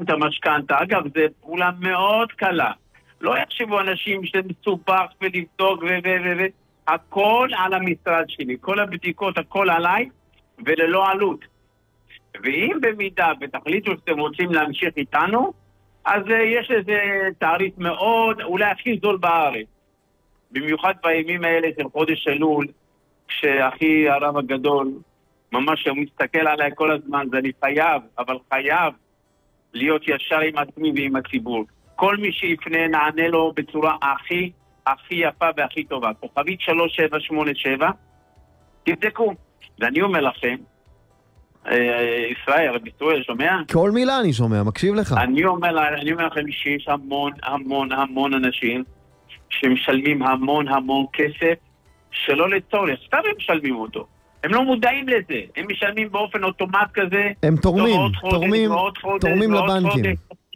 את המשכנתה. אגב, זו פעולה מאוד קלה. לא יחשבו אנשים שזה מסובך ולבדוק הכל על המשרד שלי. כל הבדיקות, הכל עליי, וללא עלות. ואם במידה ותחליטו שאתם רוצים להמשיך איתנו, אז יש איזה תעריף מאוד, אולי הכי זול בארץ. במיוחד בימים האלה של חודש אלול, כשאחי הרב הגדול, ממש הוא מסתכל עליי כל הזמן, זה אני חייב, אבל חייב להיות ישר עם עצמי ועם הציבור. כל מי שיפנה נענה לו בצורה הכי יפה והכי טובה. כוכבית 3787, תבדקו. ואני אומר לכם, ישראל, רבי ישראל, שומע? כל מילה אני שומע, מקשיב לך. אני אומר לכם שיש המון אנשים שמשלמים המון כסף שלא לצורך, סתם הם משלמים אותו. הם לא מודעים לזה, הם משלמים באופן אוטומט כזה. הם תורמים לבנקים.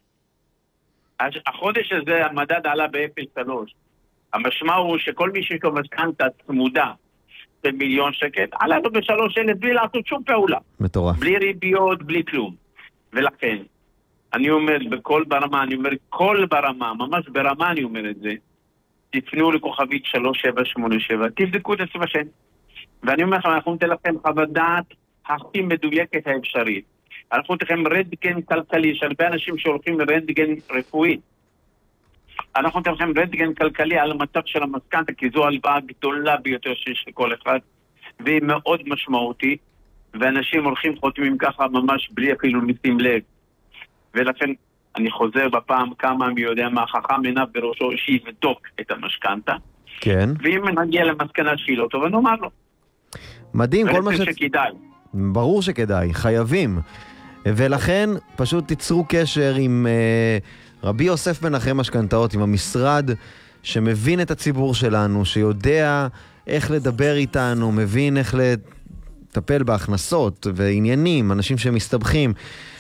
החודש הזה המדד עלה ב-0.3. המשמע הוא שכל מי שיש לו משכנתה צמודה במיליון שקל, עלה לו ב3,000 בלי לעשות שום פעולה. מטורף. בלי ריביות, בלי כלום. ולכן, אני אומר בכל ברמה, ממש ברמה אני אומר את זה, תפנו לכוכבית 3787, תבדקו את עצמכם השם. ואני אומר לכם, אנחנו ניתן לכם חוות דעת הכי מדויקת האפשרית. אנחנו ניתן לכם רנטגן כלכלי, יש הרבה אנשים שהולכים לרנטגן רפואי. אנחנו ניתן לכם רנטגן כלכלי על המצב של המשכנתה, כי זו הלוואה הגדולה ביותר שיש לכל אחד, והיא מאוד משמעותית, ואנשים הולכים חותמים ככה ממש בלי אפילו לשים לב. ולכן אני חוזר בפעם כמה מי יודע מה חכם עיניו בראשו שיבדוק את המשכנתה. כן. ואם נגיע למסקנה שהיא לא טובה, נאמר לו. מדהים, כל מה שכדאי. ברור שכדאי, חייבים. ולכן פשוט תיצרו קשר עם רבי יוסף מנחם משכנתאות, עם המשרד שמבין את הציבור שלנו, שיודע איך לדבר איתנו, מבין איך לטפל בהכנסות ועניינים, אנשים שמסתבכים.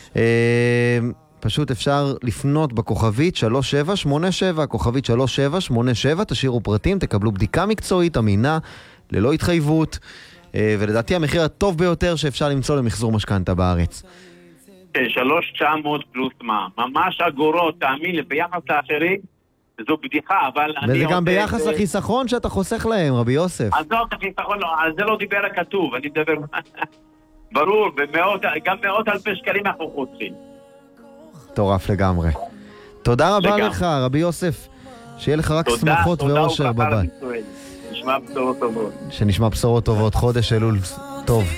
פשוט אפשר לפנות בכוכבית 3787, כוכבית 3787, תשאירו פרטים, תקבלו בדיקה מקצועית, אמינה, ללא התחייבות, ולדעתי המחיר הטוב ביותר שאפשר למצוא למחזור משכנתה בארץ. 3,900 פלוס מה? ממש אגורות, תאמין לי, ביחס לאחרים, זו בדיחה, אבל וזה גם ביחס לחיסכון שאתה חוסך להם, רבי יוסף. אז לא, החיסכון, על זה לא דיבר הכתוב, אני מדבר... ברור, גם מאות אלפי שקלים אנחנו חוסכים. מטורף לגמרי. תודה רבה לך, רבי יוסף. שיהיה לך רק שמחות ואושר בבית. נשמע בשורות טובות. שנשמע בשורות טובות, חודש אלול טוב.